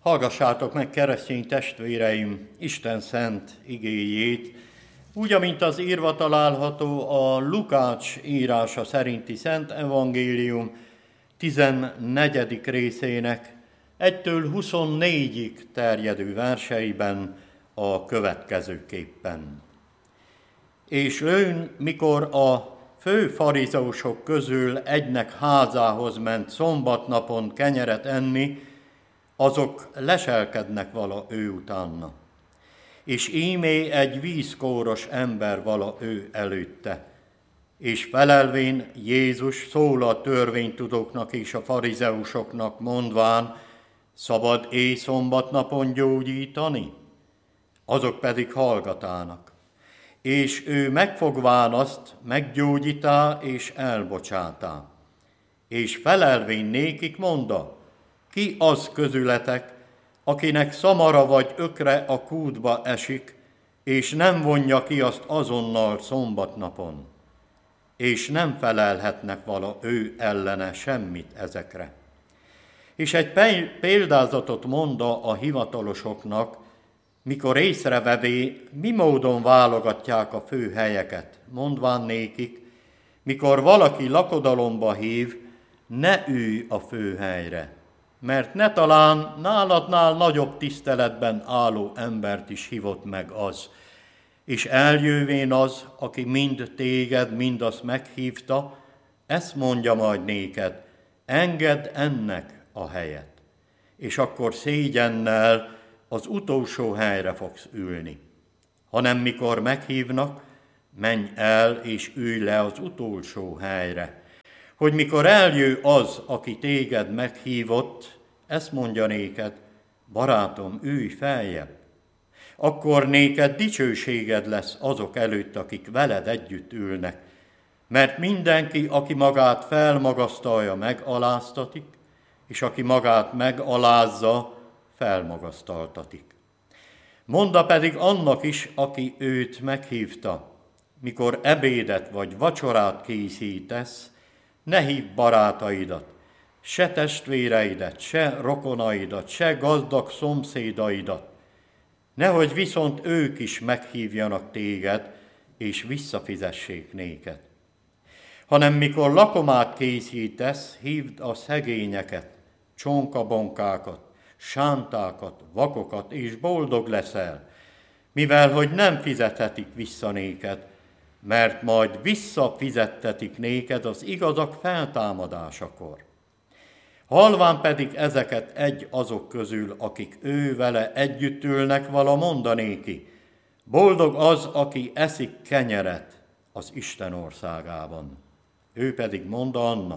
Hallgassátok meg, keresztény testvéreim, Isten szent igéjét, úgy, amint az írva található a Lukács írása szerinti Szent Evangélium 14. részének 1-től 24-ig terjedő verseiben a következőképpen. És ő, mikor a fő farizeusok közül egynek házához ment szombatnapon kenyeret enni, azok leselkednek vala ő utána. És ímé egy vízkóros ember vala ő előtte. És felelvén Jézus szól a törvénytudóknak és a farizeusoknak mondván, szabad szombatnapon gyógyítani? Azok pedig hallgatának. És ő megfogván azt, meggyógyítá és elbocsátá. És felelvén nékik mondta, ki az közületek, akinek szamara vagy ökre a kútba esik, és nem vonja ki azt azonnal szombatnapon, és nem felelhetnek vala ő ellene semmit ezekre. És egy példázatot monda a hivatalosoknak, mikor észrevevé, mi módon válogatják a fő helyeket, mondván nékik, mikor valaki lakodalomba hív, ne ülj a fő helyre, mert ne talán náladnál nagyobb tiszteletben álló embert is hívott meg az, és eljövén az, aki mind téged, mind azt meghívta, ezt mondja majd néked, engedd ennek a helyet, és akkor szégyennel az utolsó helyre fogsz ülni. Hanem mikor meghívnak, menj el és ülj le az utolsó helyre, hogy mikor eljő az, aki téged meghívott, ezt mondja néked, barátom, ülj feljebb. Akkor néked dicsőséged lesz azok előtt, akik veled együtt ülnek, mert mindenki, aki magát felmagasztalja, megaláztatik, és aki magát megalázza, felmagasztaltatik. Monda pedig annak is, aki őt meghívta, mikor ebédet vagy vacsorát készítesz, ne hívd barátaidat, se testvéreidet, se rokonaidat, se gazdag szomszédaidat, nehogy viszont ők is meghívjanak téged, és visszafizessék néked. Hanem mikor lakomát készítesz, hívd a szegényeket, csonkabonkákat, sántákat, vakokat, és boldog leszel, mivel hogy nem fizethetik vissza néked, mert majd visszafizettetik néked az igazak feltámadásakor. Halván pedig ezeket egy azok közül, akik ő vele együtt ülnek, vala mondanéki, boldog az, aki eszik kenyeret az Isten országában. Ő pedig mondta annak,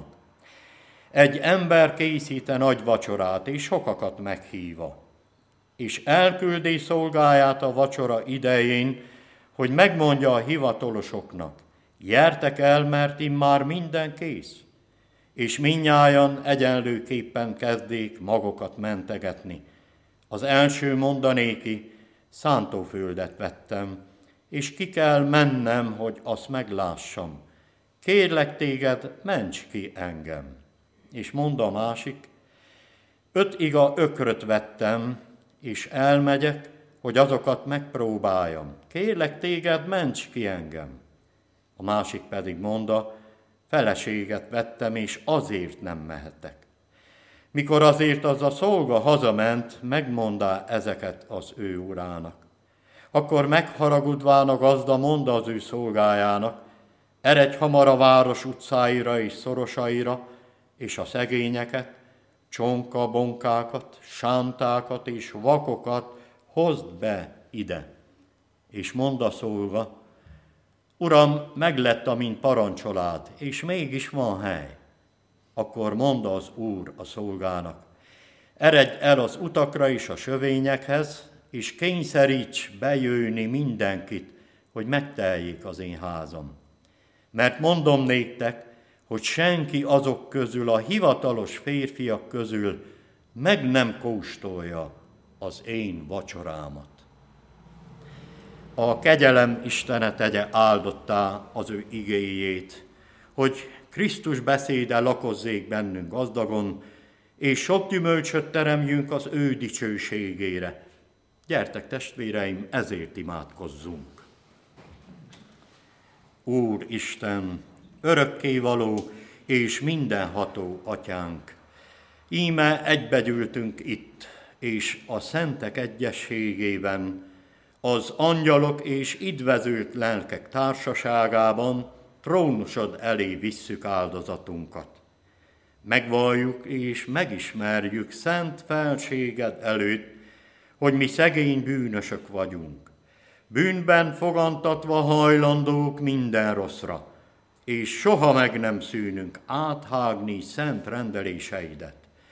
egy ember készíte nagy vacsorát, és sokakat meghívva, és elküldi szolgáját a vacsora idején, hogy megmondja a hivatalosoknak, gyertek el, mert immár minden kész. És mindnyájan egyenlőképpen kezdék magokat mentegetni. Az első mondanéki, szántóföldet vettem, és ki kell mennem, hogy azt meglássam. Kérlek téged, ments ki engem. És mond a másik, 5 iga ökröt vettem, és elmegyek, hogy azokat megpróbáljam. Kérlek téged, ments ki engem. A másik pedig mondta, feleséget vettem, és azért nem mehetek. Mikor azért az a szolga hazament, megmondá ezeket az ő urának. Akkor megharagudván a gazda mondta az ő szolgájának, eredj hamar a város utcáira és szorosaira, és a szegényeket, csonkabonkákat, sántákat és vakokat hozd be ide. És mondta szolga, Uram, meglett, amint parancsolád, és mégis van hely. Akkor mondta az Úr a szolgának, eredj el az utakra és a sövényekhez, és kényszeríts bejönni mindenkit, hogy megteljék az én házam. Mert mondom néktek, hogy senki azok közül, a hivatalos férfiak közül meg nem kóstolja az én vacsorámat. A kegyelem Istene tegye áldottá az ő igéjét, hogy Krisztus beszéde lakozzék bennünk gazdagon, és sok gyümölcsöt teremjünk az ő dicsőségére. Gyertek, testvéreim, ezért imádkozzunk. Úr Isten, örökkévaló és mindenható Atyánk, íme egybegyűltünk itt, és a szentek egyességében, az angyalok és idvezült lelkek társaságában trónusod elé visszük áldozatunkat. Megvalljuk és megismerjük szent felséged előtt, hogy mi szegény bűnösök vagyunk, bűnben fogantatva hajlandók minden rosszra, és soha meg nem szűnünk áthágni szent rendeléseidet.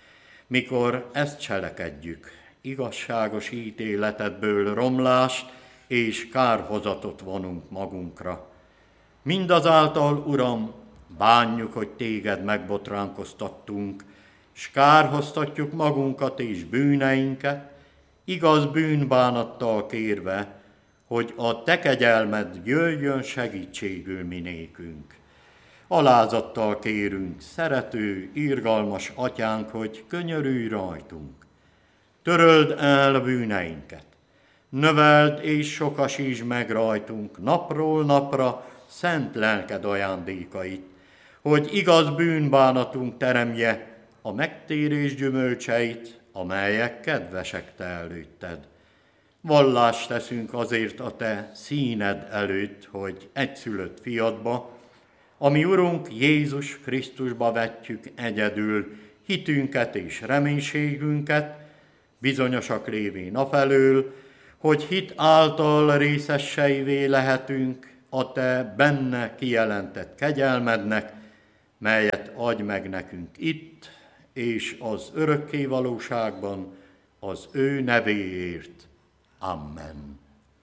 Mikor ezt cselekedjük, igazságos ítéletedből romlást és kárhozatot vonunk magunkra. Mindazáltal, Uram, bánjuk, hogy téged megbotránkoztattunk, s kárhoztatjuk magunkat és bűneinket, igaz bűnbánattal kérve, hogy a te kegyelmed jöjjön segítségül minékünk. Alázattal kérünk, szerető, irgalmas Atyánk, hogy könyörülj rajtunk. Töröld el bűneinket, növeld és sokasítsd meg rajtunk napról napra szent lelked ajándékait, hogy igaz bűnbánatunk teremje a megtérés gyümölcseit, amelyek kedvesek te előtted. Vallást teszünk azért a te színed előtt, hogy egyszülött fiadba, ami Urunk Jézus Krisztusba vetjük egyedül hitünket és reménységünket, bizonyosak lévén afelől, hogy hit által részesseivé lehetünk a te benne kijelentett kegyelmednek, melyet adj meg nekünk itt és az örökké valóságban az ő nevéért. Amen.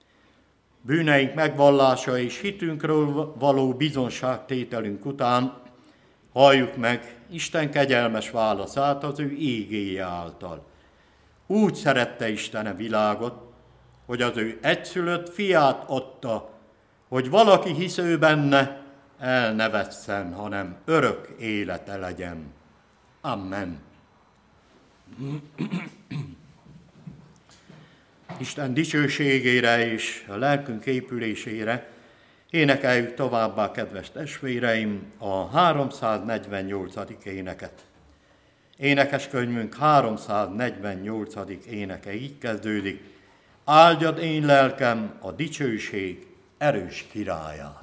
Bűneink megvallása és hitünkről való bizonságtételünk után halljuk meg Isten kegyelmes válaszát az ő ígéje által. Úgy szerette Isten a világot, hogy az ő egyszülött fiát adta, hogy valaki hisz ő benne, el ne vesszen, hanem örök élete legyen. Amen. Isten dicsőségére és a lelkünk épülésére énekeljük továbbá, kedves testvéreim, a 348. éneket. Énekeskönyvünk 348. éneke így kezdődik: áldjad én lelkem a dicsőség erős királyát.